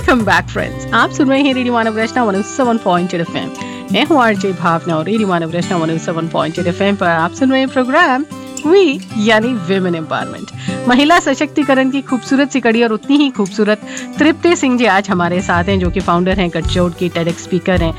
Welcome back friends, आप सुन रहे हैं रेडियो मानव रचना 107.8 एफएम। मैं हूँ आरजे भावना और रेडियो मानव रचना 107.8 एफएम पर आप सुन रहे हैं प्रोग्राम वी यानी विमेन एम्पावरमेंट, महिला सशक्तिकरण की खूबसूरत सी कड़ी। और उतनी ही खूबसूरत तृप्ति सिंह जी आज हमारे साथ हैं, जो कि फाउंडर हैं गठजोड़ की, टेडेक्स स्पीकर हैं